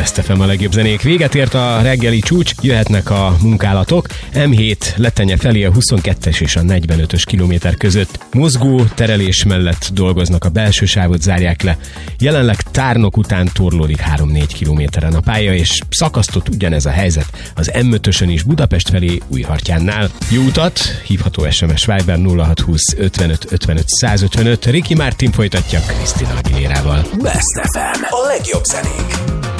Best FM a legjobb zenék. Véget ért a reggeli csúcs, jöhetnek a munkálatok. M7 Lettenye felé a 22-es és a 45-ös kilométer között mozgó terelés mellett dolgoznak, a belső sávot zárják le. Jelenleg Tárnok után torlódik 3-4 kilométeren a pálya, és szakasztott ugyanez a helyzet az M5-ösön is Budapest felé Újhartyánnál. Jó utat, hívható SMS Viber 0620 55 55 155. Ricky Martin folytatja Christina Aguilérával. Best FM, a legjobb zenék.